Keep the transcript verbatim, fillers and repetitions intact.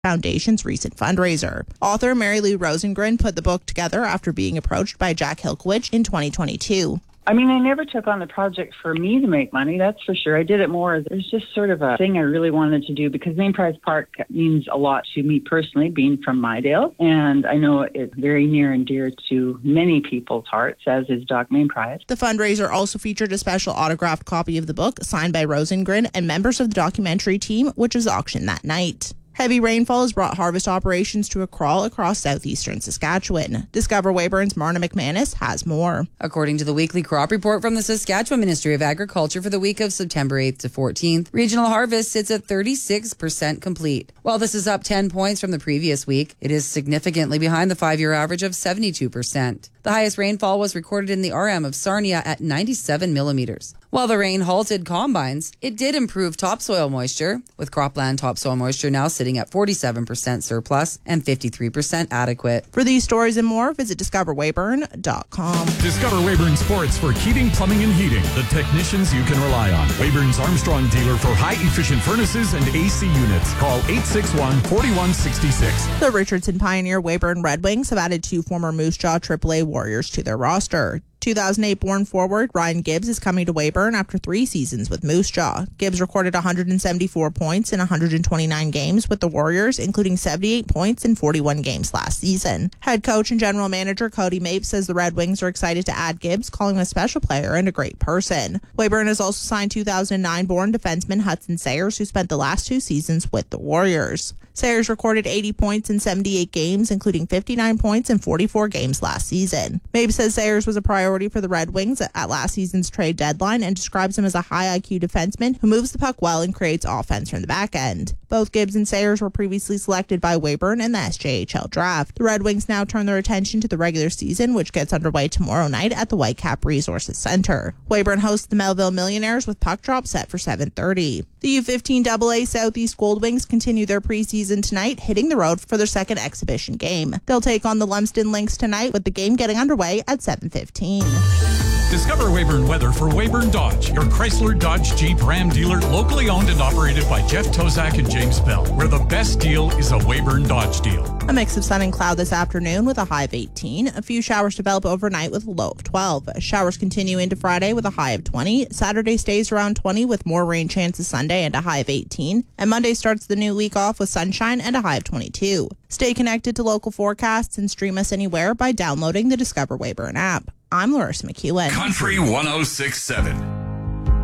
Foundation's recent fundraiser. Author Mary Lou Rosengren put the book together after being approached by Jack Hilkowitz in twenty twenty-two. I mean, I never took on the project for me to make money, that's for sure. I did it more. There's just sort of a thing I really wanted to do because Main Prize Park means a lot to me personally, being from Mydale. And I know it's very near and dear to many people's hearts, as is Doc Main Prize. The fundraiser also featured a special autographed copy of the book signed by Rosengren and members of the documentary team, which was auctioned that night. Heavy rainfall has brought harvest operations to a crawl across southeastern Saskatchewan. Discover Weyburn's Marna McManus has more. According to the weekly crop report from the Saskatchewan Ministry of Agriculture for the week of September eighth to fourteenth, regional harvest sits at thirty-six percent complete. While this is up ten points from the previous week, it is significantly behind the five-year average of seventy-two percent. The highest rainfall was recorded in the R M of Sarnia at ninety-seven millimeters. While the rain halted combines, it did improve topsoil moisture, with cropland topsoil moisture now sitting at forty-seven percent surplus and fifty-three percent adequate. For these stories and more, visit discover weyburn dot com. Discover Weyburn Sports for heating, plumbing, and heating. The technicians you can rely on. Weyburn's Armstrong dealer for high-efficient furnaces and A C units. Call eight six one, four one six six. The Richardson Pioneer Weyburn Red Wings have added two former Moose Jaw triple A Warriors to their roster. two thousand eight born forward Ryan Gibbs is coming to Weyburn after three seasons with Moose Jaw. Gibbs recorded one hundred seventy-four points in one hundred twenty-nine games with the Warriors, including seventy-eight points in forty-one games last season. Head coach and general manager Cody Mapes says the Red Wings are excited to add Gibbs, calling him a special player and a great person. Weyburn has also signed two thousand nine born defenseman Hudson Sayers, who spent the last two seasons with the Warriors. Sayers recorded eighty points in seventy-eight games, including fifty-nine points in forty-four games last season. Mapes says Sayers was a priority for the Red Wings at last season's trade deadline and describes him as a high I Q defenseman who moves the puck well and creates offense from the back end. Both Gibbs and Sayers were previously selected by Weyburn in the S J H L draft. The Red Wings now turn their attention to the regular season, which gets underway tomorrow night at the Whitecap Resources Center. Weyburn hosts the Melville Millionaires with puck drop set for seven thirty. The U fifteen double A Southeast Goldwings continue their preseason tonight, hitting the road for their second exhibition game. They'll take on the Lumsden Lynx tonight, with the game getting underway at seven fifteen. Discover Weyburn weather for Weyburn Dodge, your Chrysler, Dodge, Jeep, Ram dealer, locally owned and operated by Jeff Tozak and James Bell, where the best deal is a Weyburn Dodge deal. A mix of sun and cloud this afternoon with a high of eighteen. A few showers develop overnight with a low of twelve. Showers continue into Friday with a high of twenty. Saturday stays around twenty with more rain chances Sunday and a high of eighteen. And Monday starts the new week off with sunshine and a high of twenty-two. Stay connected to local forecasts and stream us anywhere by downloading the Discover Weyburn app. I'm Larissa McEwen. Country one oh six point seven.